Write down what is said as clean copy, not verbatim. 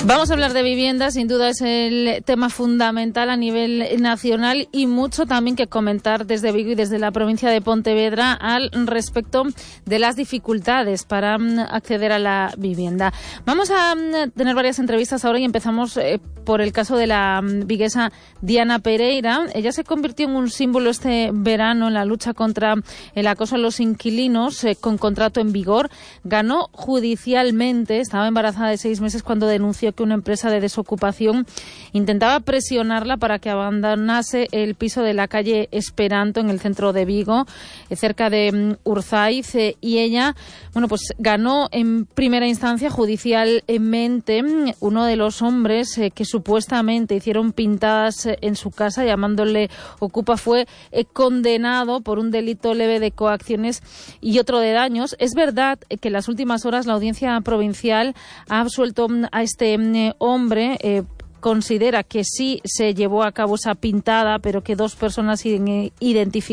Vamos a hablar de vivienda, sin duda es el tema fundamental a nivel nacional y mucho también que comentar desde Vigo y desde la provincia de Pontevedra al respecto de las dificultades para acceder a la vivienda. Vamos a tener varias entrevistas ahora y empezamos por el caso de la viguesa Diana Pereira. Ella se convirtió en un símbolo este verano en la lucha contra el acoso a los inquilinos con contrato en vigor. Ganó judicialmente, estaba embarazada de 6 meses cuando denunció que una empresa de desocupación intentaba presionarla para que abandonase el piso de la calle Esperanto en el centro de Vigo, cerca de Urzaiz, y ella, pues ganó en primera instancia judicialmente. Uno de los hombres que supuestamente hicieron pintadas en su casa llamándole ocupa fue condenado por un delito leve de coacciones y otro de daños. Es verdad que en las últimas horas la Audiencia Provincial ha absuelto a este hombre. Considera que sí se llevó a cabo esa pintada, pero que 2 personas identificadas